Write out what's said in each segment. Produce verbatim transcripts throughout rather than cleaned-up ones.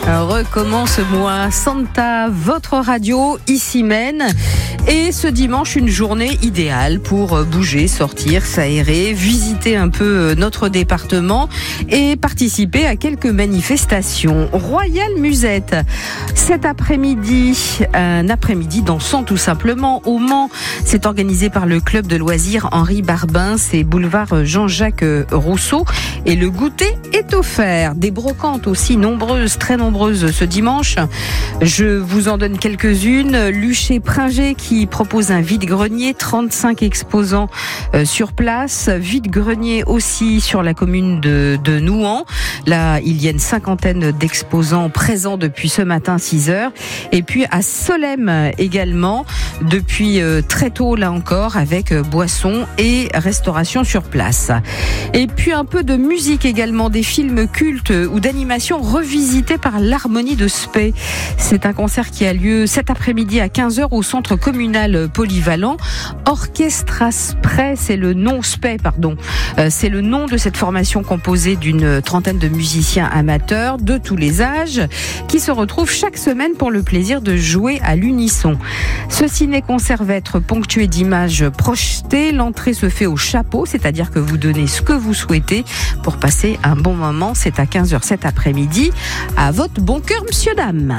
Recommence moi, Santa, votre radio, ici Maine. Et ce dimanche, une journée idéale pour bouger, sortir, s'aérer, visiter un peu notre département et participer à quelques manifestations. Royal Musette, cet après-midi, un après-midi dansant tout simplement au Mans. C'est organisé par le club de loisirs Henri Barbin, c'est boulevard Jean-Jacques Rousseau et le goûter est offert. Des brocantes aussi nombreuses, très nombreuses ce dimanche. Je vous en donne quelques-unes. Luché Pringé qui propose un vide-grenier, trente-cinq exposants euh, sur place. Vide-grenier aussi sur la commune de, de Nouan. Là, il y a une cinquantaine d'exposants présents depuis ce matin, six heures. Et puis à Solesmes également, depuis euh, très tôt là encore, avec euh, boissons et restauration sur place. Et puis un peu de musique également, des films cultes ou d'animation revisités par l'Harmonie de Spey. C'est un concert qui a lieu cet après-midi à quinze heures au centre communal polyvalent. Orchestra Spey, c'est le nom Spey, pardon. Euh, c'est le nom de cette formation composée d'une trentaine de musiciens amateurs de tous les âges qui se retrouvent chaque semaine pour le plaisir de jouer à l'unisson. Ce ciné-concert va être ponctué d'images projetées. L'entrée se fait au chapeau, c'est-à-dire que vous donnez ce que vous souhaitez pour passer un bon moment. C'est à quinze heures cet après-midi. À votre bon cœur, monsieur, dame.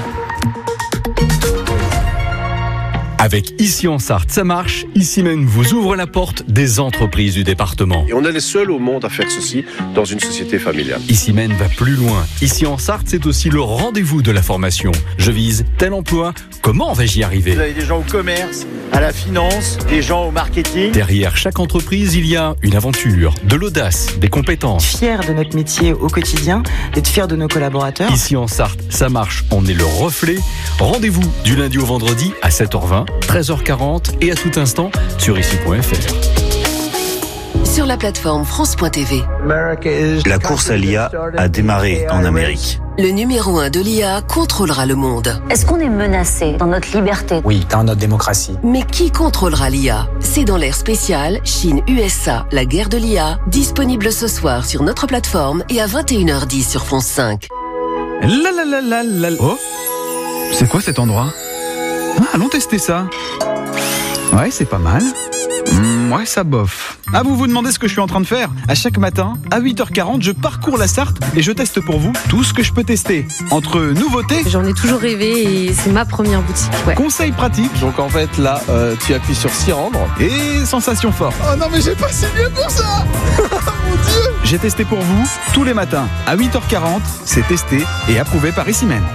Avec Ici en Sarthe, ça marche. Ici même vous ouvre la porte des entreprises du département. Et on est les seuls au monde à faire ceci dans une société familiale. Ici même va plus loin. Ici en Sarthe, c'est aussi le rendez-vous de la formation. Je vise tel emploi, comment vais-je y arriver ? Vous avez des gens au commerce, à la finance, des gens au marketing. Derrière chaque entreprise, il y a une aventure, de l'audace, des compétences. Fier de notre métier au quotidien, d'être fier de nos collaborateurs. Ici en Sarthe, ça marche, on est le reflet. Rendez-vous du lundi au vendredi à sept heures vingt. treize heures quarante et à tout instant sur ici point f r. Sur la plateforme France point t v. La course à l'I A a démarré en Amérique. Le numéro un de l'I A contrôlera le monde. Est-ce qu'on est menacé dans notre liberté ? Oui, dans notre démocratie. Mais qui contrôlera l'I A ? C'est dans l'ère spéciale Chine-U S A, la guerre de l'I A, disponible ce soir sur notre plateforme et à vingt et une heures dix sur France cinq. La la la la la. Oh, c'est quoi cet endroit ? Ah, allons tester ça. Ouais, c'est pas mal. Mmh, ouais, ça bof. Ah, vous vous demandez ce que je suis en train de faire ? À chaque matin, à huit heures quarante, je parcours la Sarthe et je teste pour vous tout ce que je peux tester. Entre nouveautés... J'en ai toujours rêvé et c'est ma première boutique. Ouais. Conseils pratiques. Donc en fait, là, euh, tu appuies sur s'y rendre. Et sensations fortes. Oh non, mais j'ai pas signé pour ça. Mon Dieu. J'ai testé pour vous tous les matins. À huit heures quarante, c'est testé et approuvé par Ici Même.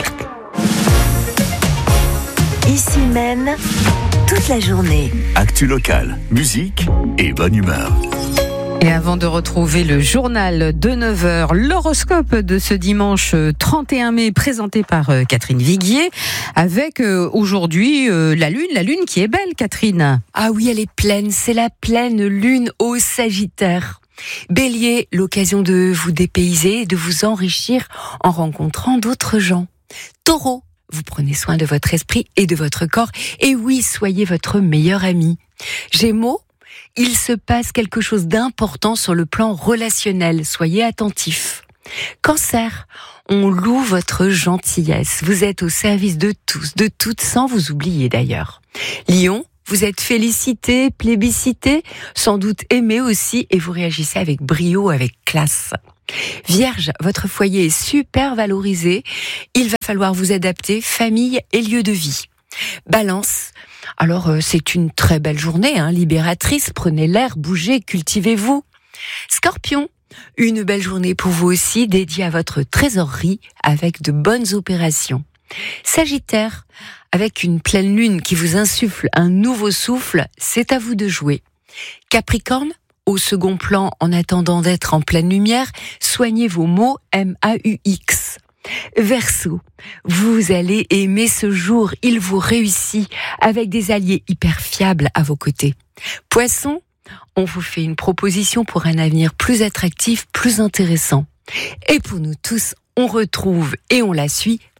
Ici Même, toute la journée. Actu locale, musique et bonne humeur. Et avant de retrouver le journal de neuf heures, l'horoscope de ce dimanche trente et un mai présenté par Catherine Viguier avec aujourd'hui la lune, la lune qui est belle, Catherine. Ah oui, elle est pleine, c'est la pleine lune au Sagittaire. Bélier, l'occasion de vous dépayser et de vous enrichir en rencontrant d'autres gens. Taureau, vous prenez soin de votre esprit et de votre corps. Et oui, soyez votre meilleur ami. Gémeaux, il se passe quelque chose d'important sur le plan relationnel. Soyez attentifs. Cancer, on loue votre gentillesse. Vous êtes au service de tous, de toutes, sans vous oublier d'ailleurs. Lion, vous êtes félicité, plébiscité, sans doute aimé aussi, et vous réagissez avec brio, avec classe. Vierge, votre foyer est super valorisé. Il va falloir vous adapter, famille et lieu de vie. Balance, alors euh, c'est une très belle journée, hein, libératrice. Prenez l'air, bougez, cultivez-vous. Scorpion, une belle journée pour vous aussi, dédiée à votre trésorerie avec de bonnes opérations. Sagittaire, avec une pleine lune qui vous insuffle un nouveau souffle, c'est à vous de jouer. Capricorne, au second plan, en attendant d'être en pleine lumière, soignez vos mots M A U X. Verseau, vous allez aimer ce jour, il vous réussit, avec des alliés hyper fiables à vos côtés. Poisson, on vous fait une proposition pour un avenir plus attractif, plus intéressant. Et pour nous tous, on retrouve et on la suit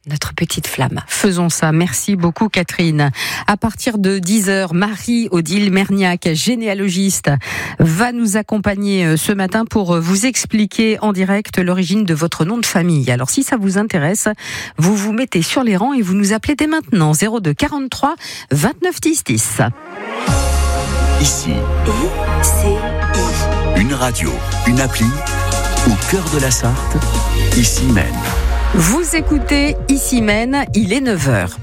notre petite flamme. Faisons ça. Merci beaucoup, Catherine. À partir de dix heures, Marie-Odile Merniac, généalogiste, va nous accompagner ce matin pour vous expliquer en direct l'origine de votre nom de famille. Alors, si ça vous intéresse, vous vous mettez sur les rangs et vous nous appelez dès maintenant. zéro deux quarante-trois vingt-neuf dix dix. Ici, I C I. une radio, une appli, au cœur de la Sarthe, Ici Maine. Vous écoutez Ici Maine, il est neuf heures.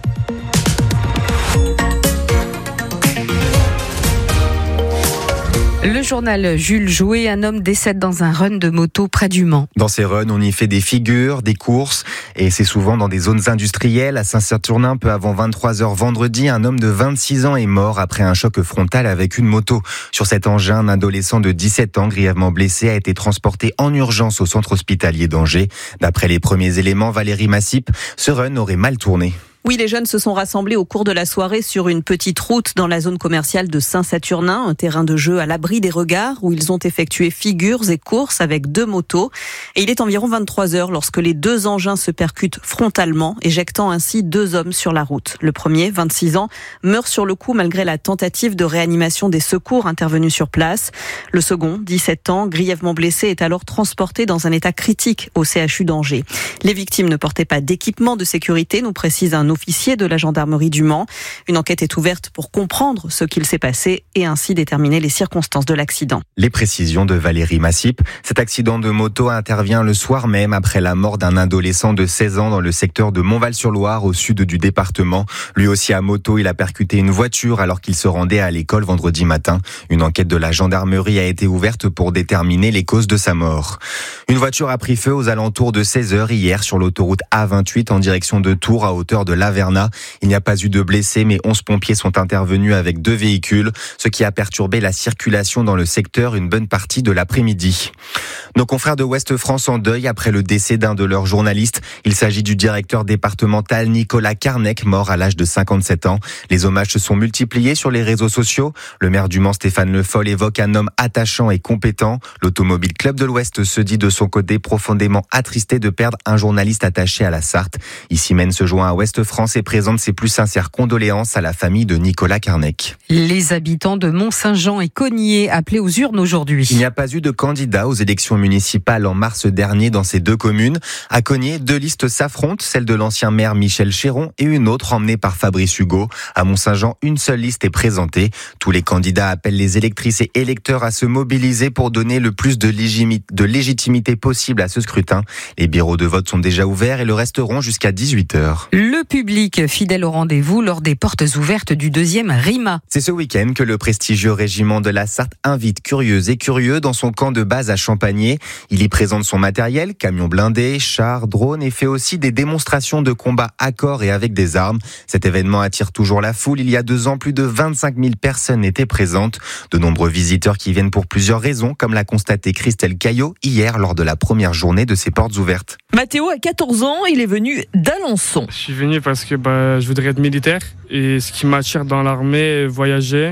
Le journal Jules Jouet, un homme décède dans un run de moto près du Mans. Dans ces runs, on y fait des figures, des courses, et c'est souvent dans des zones industrielles. À Saint-Saturnin, peu avant vingt-trois heures vendredi, un homme de vingt-six ans est mort après un choc frontal avec une moto. Sur cet engin, un adolescent de dix-sept ans, grièvement blessé, a été transporté en urgence au centre hospitalier d'Angers. D'après les premiers éléments, Valérie Massip, ce run aurait mal tourné. Oui, les jeunes se sont rassemblés au cours de la soirée sur une petite route dans la zone commerciale de Saint-Saturnin, un terrain de jeu à l'abri des regards où ils ont effectué figures et courses avec deux motos. Et il est environ vingt-trois heures lorsque les deux engins se percutent frontalement, éjectant ainsi deux hommes sur la route. Le premier, vingt-six ans, meurt sur le coup malgré la tentative de réanimation des secours intervenus sur place. Le second, dix-sept ans, grièvement blessé, est alors transporté dans un état critique au C H U d'Angers. Les victimes ne portaient pas d'équipement de sécurité, nous précise un officier de la gendarmerie du Mans. Une enquête est ouverte pour comprendre ce qu'il s'est passé et ainsi déterminer les circonstances de l'accident. Les précisions de Valérie Massip. Cet accident de moto intervient le soir même après la mort d'un adolescent de seize ans dans le secteur de Montval-sur-Loire au sud du département. Lui aussi à moto, il a percuté une voiture alors qu'il se rendait à l'école vendredi matin. Une enquête de la gendarmerie a été ouverte pour déterminer les causes de sa mort. Une voiture a pris feu aux alentours de seize heures hier sur l'autoroute A vingt-huit en direction de Tours à hauteur de Laverna. Il n'y a pas eu de blessés, mais onze pompiers sont intervenus avec deux véhicules, ce qui a perturbé la circulation dans le secteur une bonne partie de l'après-midi. Nos confrères de Ouest France en deuil après le décès d'un de leurs journalistes. Il s'agit du directeur départemental Nicolas Carnec, mort à l'âge de cinquante-sept ans. Les hommages se sont multipliés sur les réseaux sociaux. Le maire du Mans, Stéphane Le Foll, évoque un homme attachant et compétent. L'Automobile Club de l'Ouest se dit de son côté profondément attristé de perdre un journaliste attaché à la Sarthe. Ici Maine se joint à Ouest France et présente ses plus sincères condoléances à la famille de Nicolas Carnec. Les habitants de Mont-Saint-Jean et Cognier appelés aux urnes aujourd'hui. Il n'y a pas eu de candidat aux élections municipales en mars dernier dans ces deux communes. À Cognier, deux listes s'affrontent, celle de l'ancien maire Michel Chéron et une autre emmenée par Fabrice Hugo. À Mont-Saint-Jean, une seule liste est présentée. Tous les candidats appellent les électrices et électeurs à se mobiliser pour donner le plus de, légimi- de légitimité possible à ce scrutin. Les bureaux de vote sont déjà ouverts et le resteront jusqu'à dix-huit heures. Le public fidèle au rendez-vous lors des portes ouvertes du deuxième RIMA. C'est ce week-end que le prestigieux régiment de la Sarthe invite curieuses et curieux dans son camp de base à Champagné. Il y présente son matériel, camions blindés, chars, drones et fait aussi des démonstrations de combat à corps et avec des armes. Cet événement attire toujours la foule. Il y a deux ans, plus de vingt-cinq mille personnes étaient présentes. De nombreux visiteurs qui viennent pour plusieurs raisons, comme l'a constaté Christelle Caillot hier lors de la première journée de ses portes ouvertes. Mathéo a quatorze ans, il est venu d'Alençon. Je suis venu parce que bah, je voudrais être militaire et ce qui m'attire dans l'armée, voyager,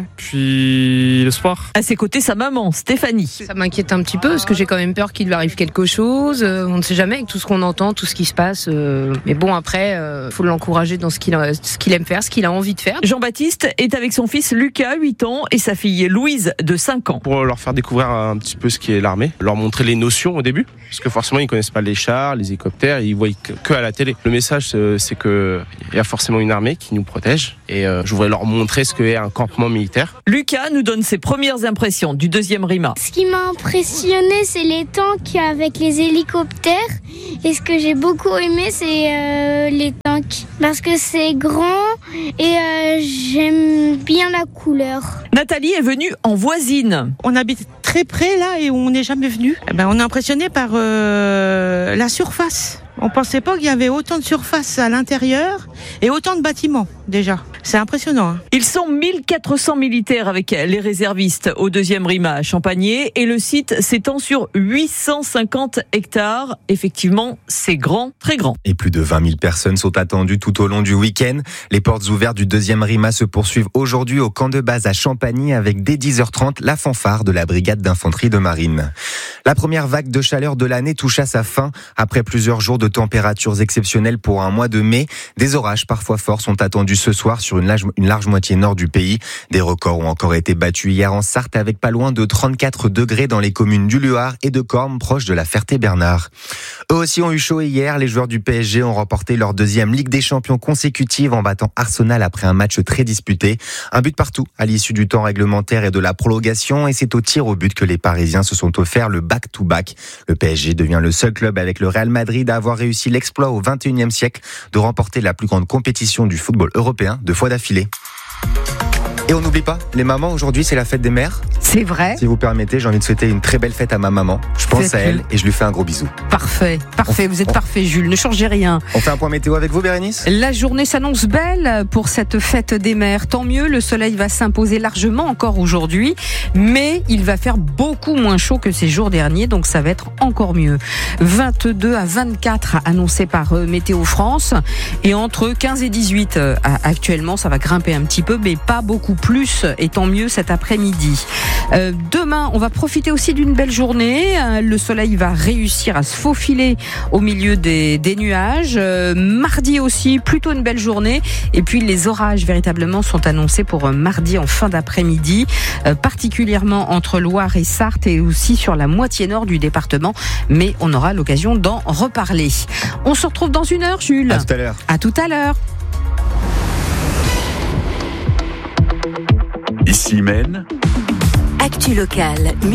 puis le sport. À ses côtés, sa maman, Stéphanie. Ça m'inquiète un petit peu parce que j'ai quand même peur qu'il lui arrive quelque chose. Euh, on ne sait jamais avec tout ce qu'on entend, tout ce qui se passe. Euh, mais bon, après, il euh, faut l'encourager dans ce qu'il, a, ce qu'il aime faire, ce qu'il a envie de faire. Jean-Baptiste est avec son fils Lucas, huit ans, et sa fille Louise, de cinq ans. Pour leur faire découvrir un petit peu ce qu'est l'armée, leur montrer les notions au début, parce que forcément, ils ne connaissent pas les chars, les hélicoptères, ils voient que à la télé. Le message, c'est qu'il y a forcément une armée qui nous protège, et euh, je voudrais leur montrer ce qu'est un campement militaire. Lucas nous donne ses premières impressions du deuxième RIMA. Ce qui m'a impressionné, c'est les tanks avec les hélicoptères. Et ce que j'ai beaucoup aimé, c'est euh, les tanks. Parce que c'est grand et euh, j'aime bien la couleur. Nathalie est venue en voisine. On habite très près là et on n'est jamais venu. Eh ben, on est impressionné par euh, la surface. On pensait pas qu'il y avait autant de surface à l'intérieur et autant de bâtiments déjà. C'est impressionnant. Hein. Ils sont mille quatre cents militaires avec les réservistes au deuxième RIMA à Champagné et le site s'étend sur huit cent cinquante hectares. Effectivement, c'est grand, très grand. Et plus de vingt mille personnes sont attendues tout au long du week-end. Les portes ouvertes du deuxième RIMA se poursuivent aujourd'hui au camp de base à Champagny avec dès dix heures trente la fanfare de la brigade d'infanterie de marine. La première vague de chaleur de l'année touche à sa fin. Après plusieurs jours de températures exceptionnelles pour un mois de mai, des orages parfois forts sont attendus ce soir sur une large, une large moitié nord du pays. Des records ont encore été battus hier en Sarthe avec pas loin de trente-quatre degrés dans les communes du Luard et de Cormes, proche de la Ferté-Bernard. Eux aussi ont eu chaud hier. Les joueurs du P S G ont remporté leur deuxième Ligue des Champions consécutive en battant Arsenal après un match très disputé. Un but partout à l'issue du temps réglementaire et de la prolongation, et c'est au tir au but que les Parisiens se sont offerts le back-to-back. Le P S G devient le seul club avec le Real Madrid à avoir réussi l'exploit au vingt et unième siècle de remporter la plus grande compétition du football européen deux fois d'affilée. Et on n'oublie pas, les mamans, aujourd'hui, c'est la fête des mères. C'est vrai. Si vous permettez, j'ai envie de souhaiter une très belle fête à ma maman. Je pense à elle et je lui fais un gros bisou. Parfait, parfait. Vous êtes parfait, Jules. Ne changez rien. On fait un point météo avec vous, Bérénice ? La journée s'annonce belle pour cette fête des mères. Tant mieux, le soleil va s'imposer largement encore aujourd'hui, mais il va faire beaucoup moins chaud que ces jours derniers, donc ça va être encore mieux. vingt-deux à vingt-quatre annoncés par Météo France, et entre quinze et dix-huit actuellement, ça va grimper un petit peu, mais pas beaucoup plus, et tant mieux cet après-midi. Euh, demain, on va profiter aussi d'une belle journée. Euh, le soleil va réussir à se faufiler au milieu des, des nuages. Euh, mardi aussi, plutôt une belle journée. Et puis les orages véritablement sont annoncés pour mardi en fin d'après-midi, euh, particulièrement entre Loire et Sarthe et aussi sur la moitié nord du département. Mais on aura l'occasion d'en reparler. On se retrouve dans une heure, Jules. À tout à l'heure. À tout à l'heure. Ici Maine. Actu locale.